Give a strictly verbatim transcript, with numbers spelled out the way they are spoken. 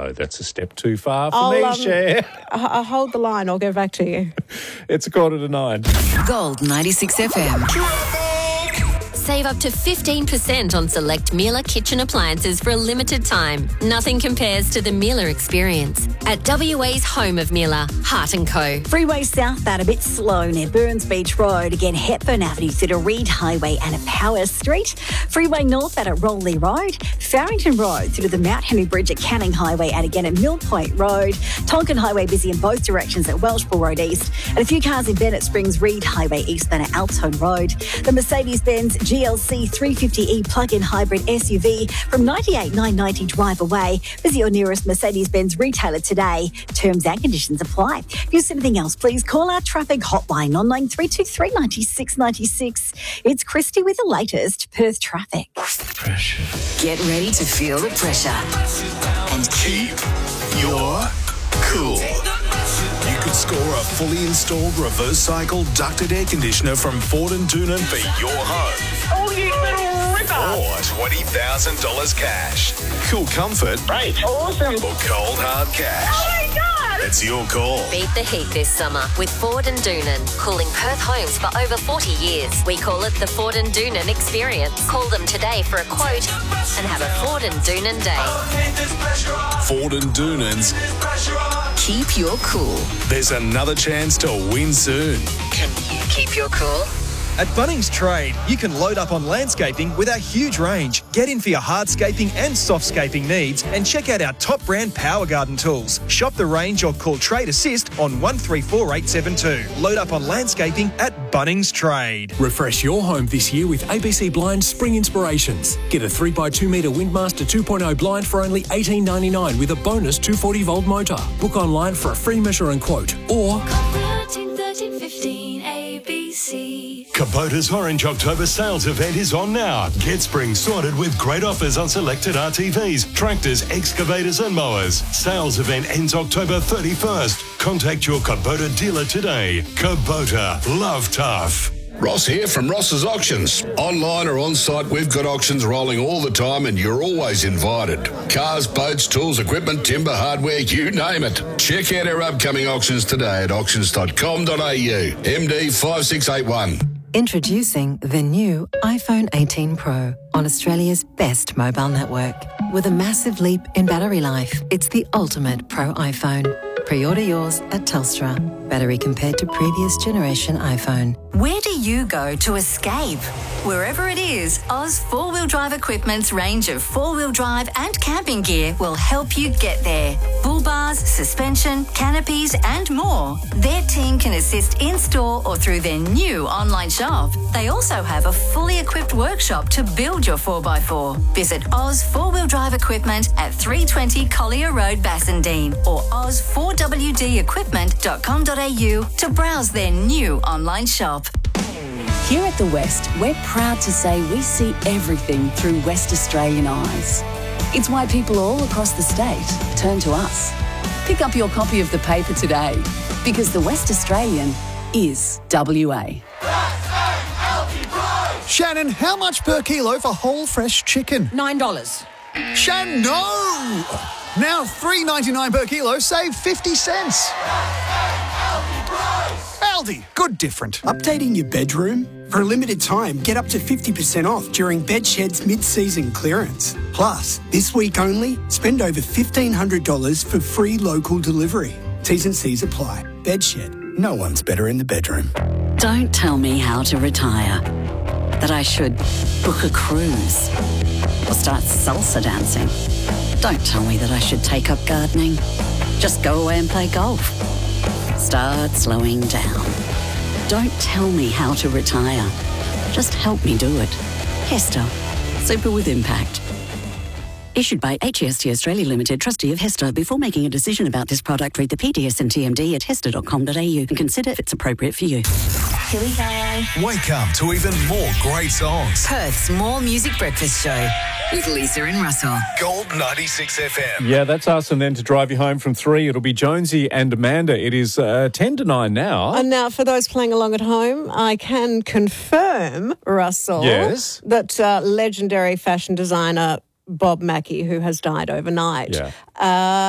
no, that's a step too far for I'll, me, um, Cher. I'll hold the line. I'll get back to you. It's a quarter to nine. Gold ninety-six F M. Save up to fifteen percent on select Miele kitchen appliances for a limited time. Nothing compares to the Miele experience. At W A's home of Miele, Hart and Co. Freeway southbound a bit slow near Burns Beach Road. Again, Hepburn Avenue through to Reed Highway and at Power Street. Freeway northbound at Rowley Road. Farrington Road through to the Mount Henry Bridge at Canning Highway and again at Mill Point Road. Tonkin Highway busy in both directions at Welshpool Road East. And a few cars in Bennett Springs, Reed Highway eastbound at Altone Road. The Mercedes-Benz G L C three fifty E plug-in hybrid S U V from ninety-eight thousand nine hundred ninety drive away. Visit your nearest Mercedes-Benz retailer today. Terms and conditions apply. If you see anything else, please call our traffic hotline on nine three two three nine six nine six. It's Christy with the latest Perth traffic. Pressure. Get ready to feel the pressure and Keep your cool. You could score a fully installed reverse cycle ducted air conditioner from Ford and Doonan for your home. Oh, you little ripper. Or twenty thousand dollars cash. Cool comfort. Great. Awesome. Or cold hard cash. Oh, my God. It's your call. Beat the heat this summer with Ford and Doonan. Cooling Perth homes for over forty years. We call it the Ford and Doonan experience. Call them today for a quote and have a Ford and Doonan day. Ford and Doonan's. keep your cool. There's another chance to win soon. Can you keep your cool? At Bunnings Trade, you can load up on landscaping with our huge range. Get in for your hardscaping and softscaping needs and check out our top brand Power Garden tools. Shop the range or call Trade Assist on one three four eight seven two. Load up on landscaping at Bunnings Trade. Refresh your home this year with A B C Blind's Spring Inspirations. Get a three by two metre Windmaster two point oh blind for only eighteen ninety-nine with a bonus two hundred forty volt motor. Book online for a free measure and quote or thirteen thirteen fifteen A B C. Kubota's Orange October sales event is on now. Get spring sorted with great offers on selected R T Vs, tractors, excavators and mowers. Sales event ends October thirty-first. Contact your Kubota dealer today. Kubota, love tough. Ross here from Ross's Auctions. Online or on site, we've got auctions rolling all the time and you're always invited. Cars, boats, tools, equipment, timber, hardware, you name it. Check out our upcoming auctions today at auctions dot com dot a u. M D five six eight one. Introducing the new iPhone eighteen Pro on Australia's best mobile network. With a massive leap in battery life, it's the ultimate Pro iPhone. Pre-order yours at Telstra. Battery compared to previous generation iPhone. Where do you go to escape? Wherever it is, Oz Four Wheel Drive Equipment's range of four-wheel drive and camping gear will help you get there. Bull bars, suspension, canopies and more. Their team can assist in-store or through their new online shop. They also have a fully equipped workshop to build your four by four. Visit Oz Four Wheel Drive Equipment at three twenty Collier Road, Bassendean or oz four w d equipment dot com dot a u to browse their new online shop. Here at The West, we're proud to say we see everything through West Australian eyes. It's why people all across the state turn to us. Pick up your copy of the paper today, because The West Australian is W A. Shannon, how much per kilo for whole fresh chicken? Nine dollars. Shannon, no! Now three ninety-nine per kilo, save fifty cents. Aldi, good different. Updating your bedroom? For a limited time, get up to fifty percent off during Bedshed's mid-season clearance. Plus, this week only, spend over fifteen hundred dollars for free local delivery. T's and C's apply. Bedshed, no one's better in the bedroom. Don't tell me how to retire. That I should book a cruise or start salsa dancing. Don't tell me that I should take up gardening. Just go away and play golf. Start slowing down. Don't tell me how to retire. Just help me do it. Hester. Super with impact. Issued by H E S T Australia Limited, trustee of Hester. Before making a decision about this product, read the P D S and T M D at hester dot com dot a u and consider if it's appropriate for you. Here we go. Wake up to even more great songs. Perth's More Music Breakfast Show with Lisa and Russell. Gold ninety-six F M. Yeah, that's us. And then to drive you home from three, it'll be Jonesy and Amanda. It is uh, ten to nine now. And now, for those playing along at home, I can confirm, Russell, Yes? that uh, legendary fashion designer Bob Mackie, who has died overnight, Yeah. uh,